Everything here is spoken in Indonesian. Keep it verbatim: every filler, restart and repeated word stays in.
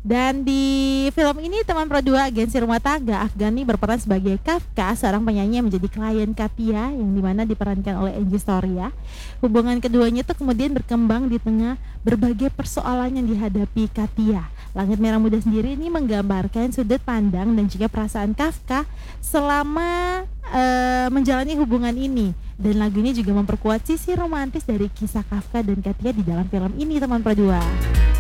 Dan di film ini teman Pro dua agensi rumah tangga Afghani berperan sebagai Kafka, seorang penyanyi yang menjadi klien Katia yang dimana diperankan oleh Angie Storia. Hubungan keduanya tuh kemudian berkembang di tengah berbagai persoalan yang dihadapi Katia. Langit Merah Muda sendiri ini menggambarkan sudut pandang dan juga perasaan Kafka selama uh, menjalani hubungan ini. Dan lagu ini juga memperkuat sisi romantis dari kisah Kafka dan Katia di dalam film ini teman Pro dua.